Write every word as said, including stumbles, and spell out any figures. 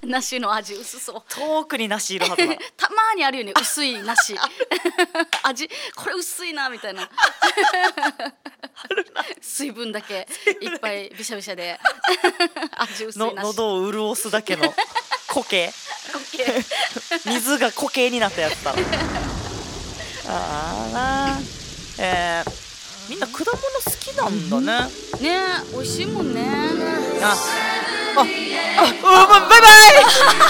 梨の味薄そう。 遠くに梨いるはずだたまにあるよね、薄い梨味これ薄いなみたいな水分だけいっぱいびしゃびしゃで味薄いの梨。 喉を潤すだけの苔水が苔になったやつだあー、えー、みんな果物好きなんだね。 ねえ、美味しいもんね。 あああ、バイバイ